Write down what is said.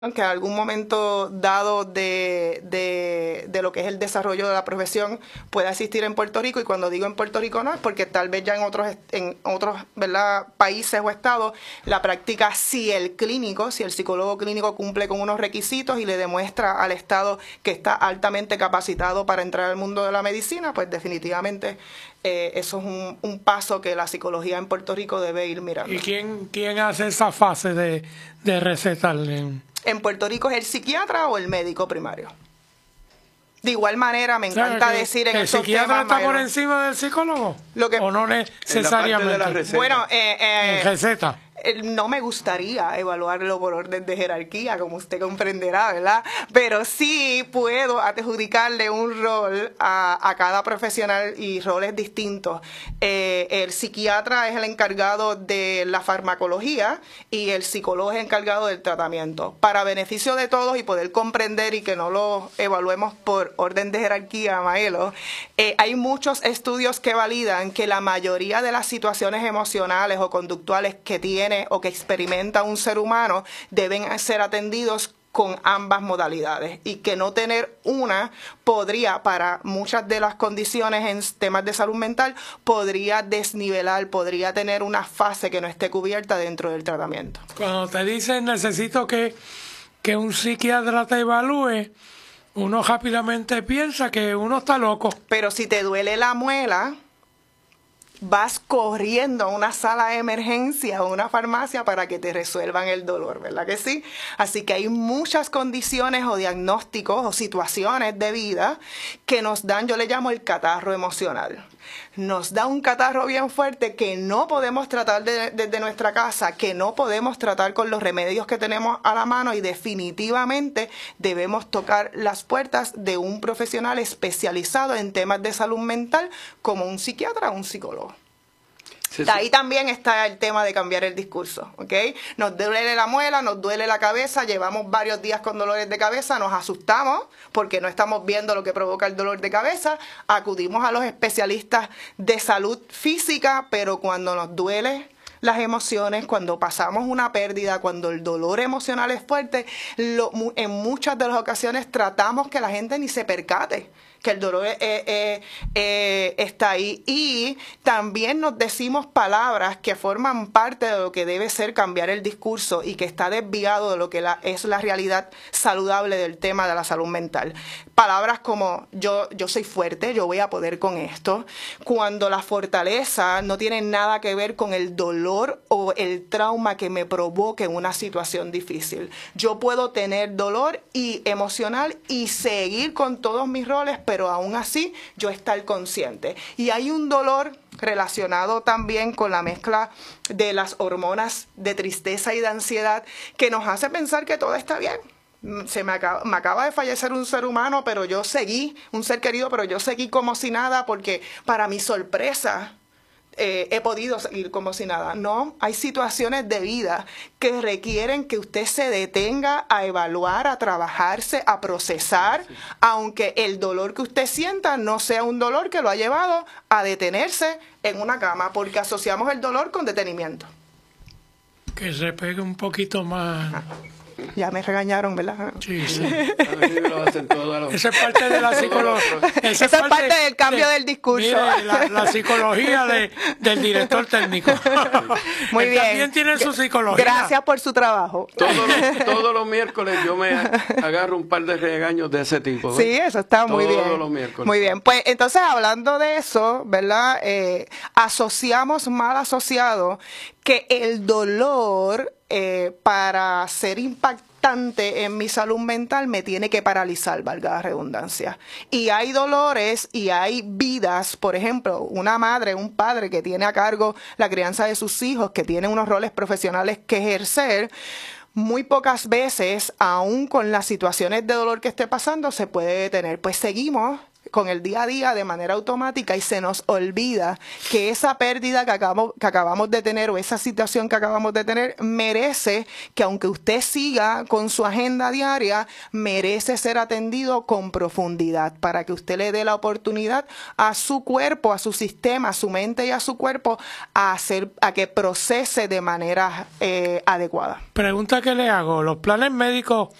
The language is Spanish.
que en algún momento dado de lo que es el desarrollo de la profesión pueda existir en Puerto Rico, y cuando digo en Puerto Rico no es porque tal vez ya en otros ¿verdad? Países o estados la práctica, si el psicólogo clínico cumple con unos requisitos y le demuestra al estado que está altamente capacitado para entrar al mundo de la medicina, pues definitivamente eso es un paso que la psicología en Puerto Rico debe ir mirando. ¿Y quién hace esa fase de recetarle? En Puerto Rico es el psiquiatra o el médico primario. De igual manera, me encanta decir en estos temas... ¿El psiquiatra está por encima del psicólogo? ¿O no necesariamente? En la parte de la receta. Bueno, receta. No me gustaría evaluarlo por orden de jerarquía, como usted comprenderá, ¿verdad? Pero sí puedo adjudicarle un rol a cada profesional y roles distintos. El psiquiatra es el encargado de la farmacología y el psicólogo es el encargado del tratamiento. Para beneficio de todos y poder comprender y que no lo evaluemos por orden de jerarquía, Maelo, hay muchos estudios que validan que la mayoría de las situaciones emocionales o conductuales que tiene o que experimenta un ser humano deben ser atendidos con ambas modalidades, y que no tener una podría, para muchas de las condiciones en temas de salud mental, podría desnivelar, podría tener una fase que no esté cubierta dentro del tratamiento. Cuando te dicen necesito que un psiquiatra te evalúe, uno rápidamente piensa que uno está loco. Pero si te duele la muela, vas corriendo a una sala de emergencia o una farmacia para que te resuelvan el dolor, ¿verdad que sí? Así que hay muchas condiciones o diagnósticos o situaciones de vida que nos dan, yo le llamo el catarro emocional. Nos da un catarro bien fuerte que no podemos tratar desde nuestra casa, que no podemos tratar con los remedios que tenemos a la mano, y definitivamente debemos tocar las puertas de un profesional especializado en temas de salud mental como un psiquiatra o un psicólogo. Sí, sí. Ahí también está el tema de cambiar el discurso, ¿ok? Nos duele la muela, nos duele la cabeza, llevamos varios días con dolores de cabeza, nos asustamos porque no estamos viendo lo que provoca el dolor de cabeza, acudimos a los especialistas de salud física, pero cuando nos duele las emociones, cuando pasamos una pérdida, cuando el dolor emocional es fuerte, en muchas de las ocasiones tratamos que la gente ni se percate que el dolor está ahí, y también nos decimos palabras que forman parte de lo que debe ser cambiar el discurso y que está desviado de lo que es la realidad saludable del tema de la salud mental. Palabras como yo soy fuerte, yo voy a poder con esto, cuando la fortaleza no tiene nada que ver con el dolor o el trauma que me provoque una situación difícil. Yo puedo tener dolor emocional y seguir con todos mis roles, pero aún así yo estar consciente. Y hay un dolor relacionado también con la mezcla de las hormonas de tristeza y de ansiedad que nos hace pensar que todo está bien. Me acaba de fallecer un ser humano, pero yo seguí, un ser querido, pero yo seguí como si nada, porque para mi sorpresa he podido seguir como si nada. No, hay situaciones de vida que requieren que usted se detenga a evaluar, a trabajarse, a procesar, sí, aunque el dolor que usted sienta no sea un dolor que lo ha llevado a detenerse en una cama, porque asociamos el dolor con detenimiento. Que se pegue un poquito más. Ya me regañaron, ¿verdad? Sí, sí. Esa es parte de la psicología. Esa es parte del cambio del discurso. Mire, la psicología del director técnico. Muy bien. También tiene su psicología. Gracias por su trabajo. Todos los miércoles yo me agarro un par de regaños de ese tipo, ¿ves? Sí, eso está muy bien. Todos los miércoles. Muy bien. Pues entonces, hablando de eso, ¿verdad? Asociamos mal asociado que el dolor, para ser impactante en mi salud mental, me tiene que paralizar, valga la redundancia. Y hay dolores y hay vidas, por ejemplo, una madre, un padre que tiene a cargo la crianza de sus hijos, que tiene unos roles profesionales que ejercer, muy pocas veces, aún con las situaciones de dolor que esté pasando, se puede detener. Pues seguimos con el día a día de manera automática y se nos olvida que esa pérdida que acabamos de tener o esa situación que acabamos de tener merece que, aunque usted siga con su agenda diaria, merece ser atendido con profundidad para que usted le dé la oportunidad a su cuerpo, a su sistema, a su mente y a su cuerpo a que procese de manera adecuada. Pregunta que le hago, ¿los planes médicos